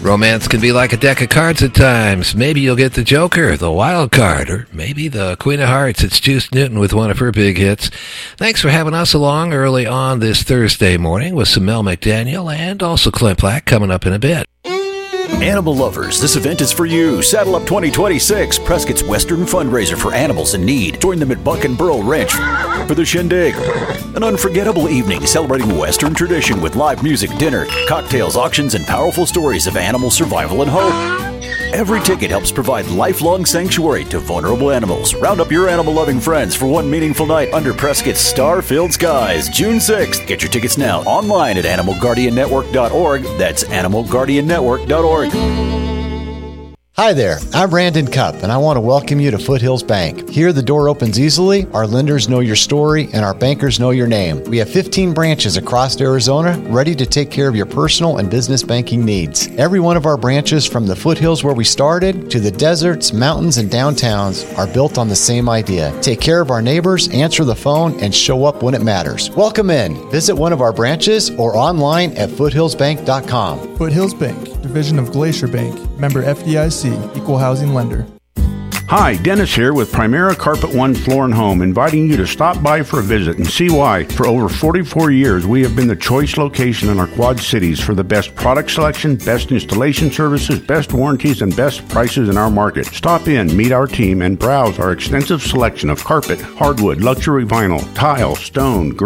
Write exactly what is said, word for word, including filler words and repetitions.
Romance can be like a deck of cards at times. Maybe you'll get the Joker, the Wild Card, or maybe the Queen of Hearts. It's Juice Newton with one of her big hits. Thanks for having us along early on this Thursday morning with some Mel McDaniel and also Clint Black coming up in a bit. Animal lovers, this event is for you. Saddle Up twenty twenty-six, Prescott's Western fundraiser for animals in need. Join them at Buck and Burl Ranch for the Shindig. An unforgettable evening celebrating Western tradition with live music, dinner, cocktails, auctions, and powerful stories of animal survival and hope. Every ticket helps provide lifelong sanctuary to vulnerable animals. Round up your animal-loving friends for one meaningful night under Prescott's star-filled skies, June sixth. Get your tickets now online at animal guardian network dot org. That's animal guardian network dot org. Hi there, I'm Brandon Cupp, and I want to welcome you to Foothills Bank. Here, the door opens easily, our lenders know your story, and our bankers know your name. We have fifteen branches across Arizona ready to take care of your personal and business banking needs. Every one of our branches, from the foothills where we started to the deserts, mountains, and downtowns, are built on the same idea. Take care of our neighbors, answer the phone, and show up when it matters. Welcome in. Visit one of our branches or online at foothills bank dot com. Foothills Bank, division of Glacier Bank, member F D I C, equal housing lender. Hi, Dennis here with Primera Carpet One Floor and Home, inviting you to stop by for a visit and see why. For over forty-four years, we have been the choice location in our Quad Cities for the best product selection, best installation services, best warranties, and best prices in our market. Stop in, meet our team, and browse our extensive selection of carpet, hardwood, luxury vinyl, tile, stone,